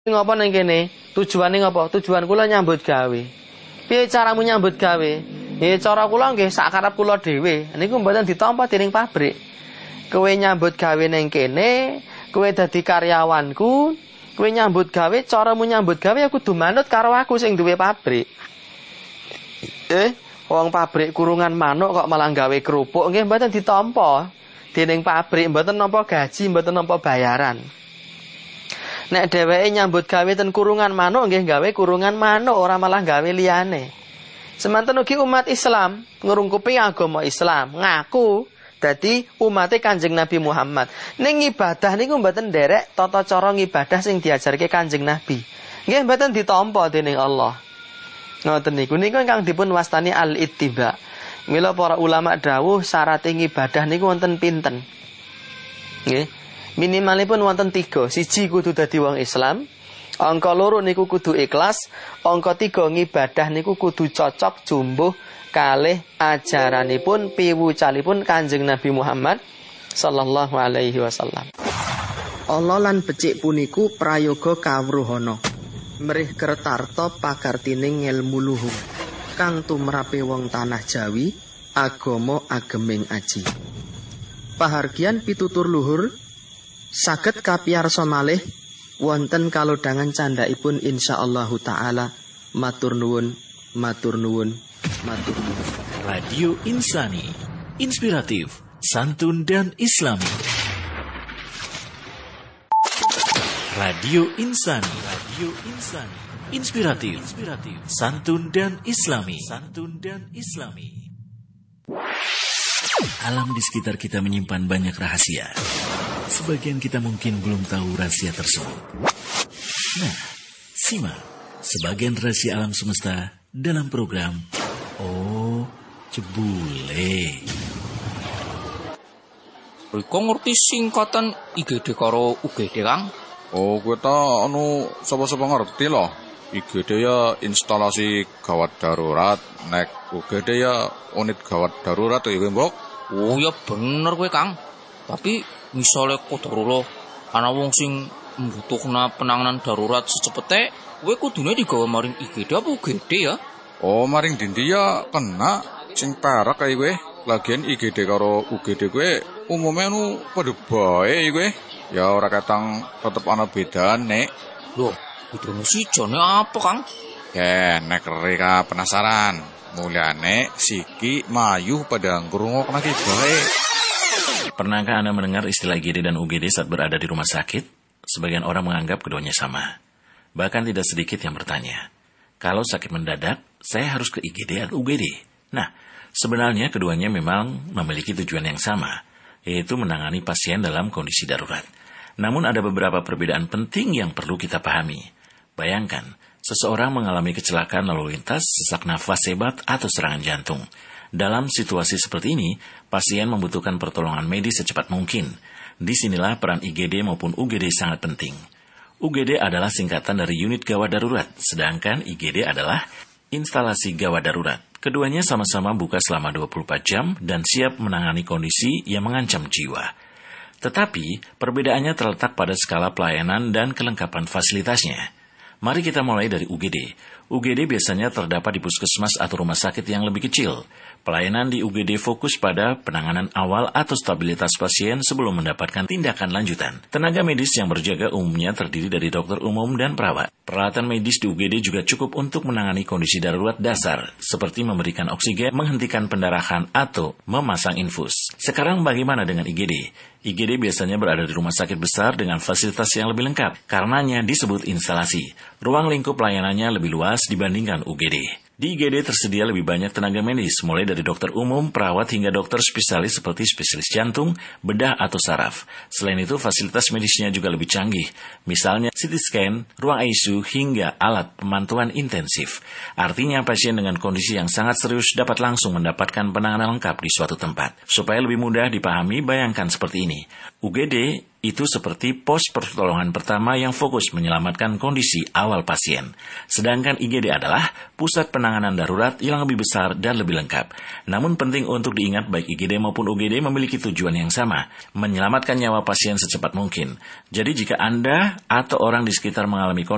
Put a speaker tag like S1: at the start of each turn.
S1: Ngopo nang kene? Tujuane ngopo? Tujuan kula nyambut gawe. Piye caramu nyambut gawe? Ya cara kula nggih sak karep kula dhewe. Niku mboten ditampa dening pabrik. Kowe nyambut gawe ning kene, kowe dadi karyawanku, kowe nyambut gawe, caramu nyambut gawe aku kudu manut karo aku sing duwe pabrik. Wong pabrik kurungan manuk kok malah gawe kerupuk nggih mboten ditampa dening pabrik, mboten nampa gaji, mboten nampa bayaran. Nek dheweke nyambut gawe ten kurungan manuk nggih gawe kurungan manuk ora malah gawe liyane. Semanten ugi umat Islam ngrungkupi agama Islam, ngaku dadi umate Kanjeng Nabi Muhammad. Ning ibadah niku mboten nderek tata cara ngibadah sing diajarke Kanjeng Nabi. Nggih mboten ditampa dening Allah. Ngoten niku ingkang dipun wastani al-ittiba. Mila para ulama dawuh syarat ibadah niku wonten pinten? Nggih. Minimalipun wonten 3. Siji kudu dadi wong Islam, angka 2 niku kudu ikhlas, angka 3 ngibadah niku kudu cocok jumbuh kalih ajaranipun piwucalipun Kanjeng Nabi Muhammad sallallahu alaihi wasallam. Allah lan becik puniku prayoga kawruhana. Mrih kertarta pakartining ngelmu luhur kang tumrape wong tanah Jawi, agama ageming aji. Pahargian pitutur luhur saged kapiyarsa malih wonten kalodhangan candhaipun insyaallahu taala. Matur nuwun, matur nuwun, matur nuwun.
S2: Radio Insani, inspiratif, santun dan islami. Radio Insani, Radio Insani, inspiratif, santun dan islami. Alam di sekitar kita menyimpan banyak rahasia. Sebagian kita mungkin belum tahu rahasia tersebut. Nah, simak sebagian rahasia alam semesta dalam program Oh Jebule.
S3: Riko ngerti singkatan IGD karo UGD, Kang?
S4: Oh, gue ta sapa-sapa ngerti loh. IGD ya instalasi gawat darurat, nek UGD ya unit gawat darurat ya, Mbok.
S3: Oh ya bener kowe, Kang. Tapi misale kodarullah ana wong sing mbutuhna penanganan darurat secepete, kowe kudune digawa maring IGD apa UGD ya?
S4: Oh, maring dindi ya kena sing perak kae kowe. Lagian IGD karo UGD kowe umume padha bae kowe. Ya ora katang tetep ana bedane.
S3: Loh, bedane sijone apa, Kang?
S4: Nek reka penasaran. Mulyane siki mayu pada ngrungokna ki bae.
S2: Pernahkah Anda mendengar istilah IGD dan UGD saat berada di rumah sakit? Sebagian orang menganggap keduanya sama. Bahkan tidak sedikit yang bertanya, kalau sakit mendadak, saya harus ke IGD atau UGD? Nah, sebenarnya keduanya memang memiliki tujuan yang sama, yaitu menangani pasien dalam kondisi darurat. Namun ada beberapa perbedaan penting yang perlu kita pahami. Bayangkan, seseorang mengalami kecelakaan lalu lintas, sesak nafas hebat, atau serangan jantung. Dalam situasi seperti ini, pasien membutuhkan pertolongan medis secepat mungkin. Disinilah peran IGD maupun UGD sangat penting. UGD adalah singkatan dari unit gawat darurat, sedangkan IGD adalah instalasi gawat darurat. Keduanya sama-sama buka selama 24 jam dan siap menangani kondisi yang mengancam jiwa. Tetapi, perbedaannya terletak pada skala pelayanan dan kelengkapan fasilitasnya. Mari kita mulai dari UGD. UGD biasanya terdapat di puskesmas atau rumah sakit yang lebih kecil. Pelayanan di UGD fokus pada penanganan awal atau stabilitas pasien sebelum mendapatkan tindakan lanjutan. Tenaga medis yang berjaga umumnya terdiri dari dokter umum dan perawat. Peralatan medis di UGD juga cukup untuk menangani kondisi darurat dasar, seperti memberikan oksigen, menghentikan pendarahan, atau memasang infus. Sekarang bagaimana dengan IGD? IGD biasanya berada di rumah sakit besar dengan fasilitas yang lebih lengkap. Karenanya disebut instalasi. Ruang lingkup layanannya lebih luas dibandingkan UGD. Di IGD tersedia lebih banyak tenaga medis, mulai dari dokter umum, perawat, hingga dokter spesialis seperti spesialis jantung, bedah, atau saraf. Selain itu, fasilitas medisnya juga lebih canggih. Misalnya CT scan, ruang ICU, hingga alat pemantauan intensif. Artinya pasien dengan kondisi yang sangat serius dapat langsung mendapatkan penanganan lengkap di suatu tempat. Supaya lebih mudah dipahami, bayangkan seperti ini. UGD itu seperti pos pertolongan pertama yang fokus menyelamatkan kondisi awal pasien. Sedangkan IGD adalah pusat penanganan darurat yang lebih besar dan lebih lengkap. Namun penting untuk diingat baik IGD maupun UGD memiliki tujuan yang sama, menyelamatkan nyawa pasien secepat mungkin. Jadi jika Anda atau orang di sekitar mengalami kondisi